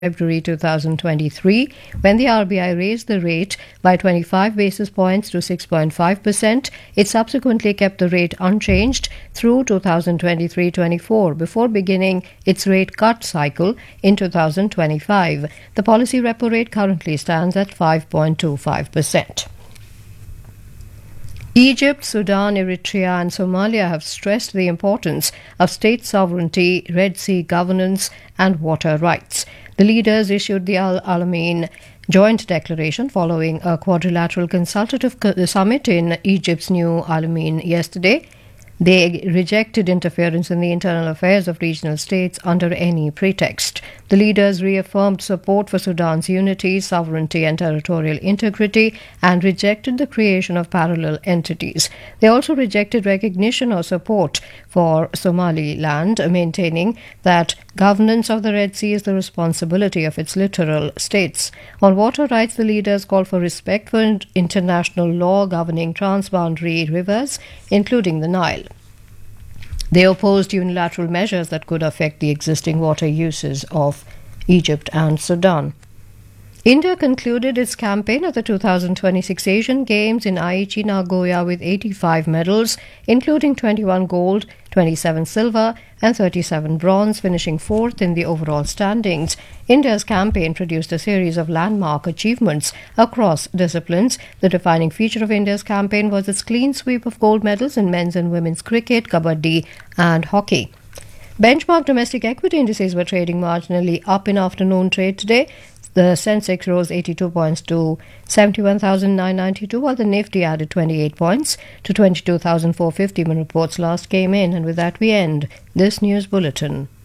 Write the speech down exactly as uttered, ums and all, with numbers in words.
February two thousand twenty-three, when the R B I raised the rate by twenty-five basis points to six point five percent. It subsequently kept the rate unchanged through two thousand twenty-three twenty-four before beginning its rate cut cycle in two thousand twenty-five. The policy repo rate currently stands at five point two five percent. Egypt, Sudan, Eritrea and Somalia have stressed the importance of state sovereignty, Red Sea governance and water rights. The leaders issued the Al Alamein joint declaration following a quadrilateral consultative summit in Egypt's New Alamein yesterday. They rejected interference in the internal affairs of regional states under any pretext. The leaders reaffirmed support for Sudan's unity, sovereignty and territorial integrity and rejected the creation of parallel entities. They also rejected recognition or support for Somaliland, maintaining that governance of the Red Sea is the responsibility of its littoral states. On water rights, the leaders called for respect for international law governing transboundary rivers, including the Nile. They opposed unilateral measures that could affect the existing water uses of Egypt and Sudan. India concluded its campaign at the two thousand twenty-six Asian Games in Aichi, Nagoya with eighty-five medals, including twenty-one gold, twenty-seven silver and thirty-seven bronze, finishing fourth in the overall standings. India's campaign produced a series of landmark achievements across disciplines. The defining feature of India's campaign was its clean sweep of gold medals in men's and women's cricket, kabaddi and hockey. Benchmark domestic equity indices were trading marginally up in afternoon trade today. The Sensex rose eighty-two points to seventy-one thousand nine hundred ninety-two, while the Nifty added twenty-eight points to twenty-two thousand four hundred fifty when reports last came in. And with that we end this news bulletin.